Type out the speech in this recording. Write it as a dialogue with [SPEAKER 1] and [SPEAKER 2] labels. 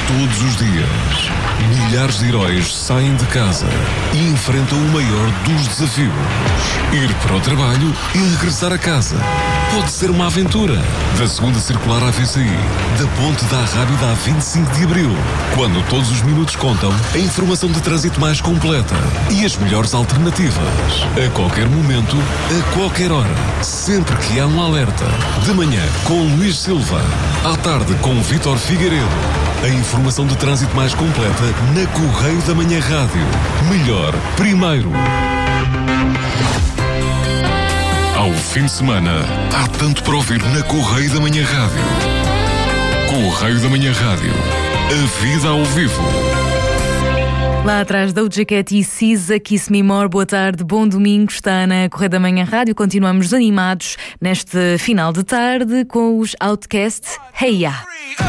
[SPEAKER 1] Todos os dias, milhares de heróis saem de casa e enfrentam o maior dos desafios. Ir para o trabalho e regressar a casa. Pode ser uma aventura. Da segunda circular à VCI, da ponte da Arrábida a 25 de Abril. Quando todos os minutos contam, a informação de trânsito mais completa e as melhores alternativas. A qualquer momento, a qualquer hora. Sempre que há um alerta. De manhã, com Luís Silva. À tarde, com Vítor Figueiredo. A informação de trânsito mais completa na Correio da Manhã Rádio. Melhor, primeiro. Ao fim de semana, há tanto para ouvir na Correio da Manhã Rádio. Correio da Manhã Rádio. A vida ao vivo.
[SPEAKER 2] Lá atrás da Doja Cat e Cisa, Kiss Me More. Boa tarde, bom domingo, está na Correio da Manhã Rádio. Continuamos animados neste final de tarde com os Outcast. Hey Ya!